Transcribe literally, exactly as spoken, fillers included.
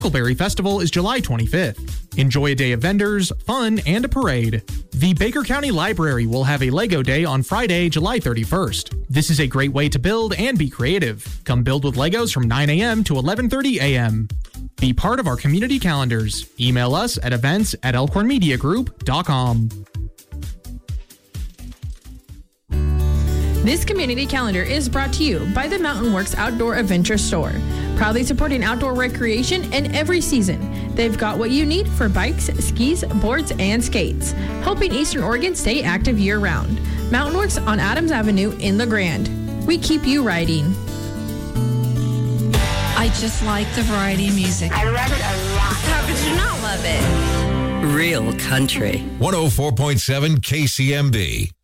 Huckleberry Festival is July twenty-fifth. Enjoy a day of vendors, fun, and a parade. The Baker County Library will have a Lego Day on Friday, July thirty-first. This is a great way to build and be creative. Come build with Legos from nine a.m. to eleven thirty a.m. Be part of our community calendars. Email us at events at elkhorn media group dot com. This community calendar is brought to you by the Mountain Works Outdoor Adventure Store, proudly supporting outdoor recreation in every season. They've got what you need for bikes, skis, boards, and skates, helping Eastern Oregon stay active year-round. Mountain Works on Adams Avenue in La Grande. We keep you riding. I just like the variety of music. I love it a lot. How could you not love it? Real country. one oh four point seven K C M B.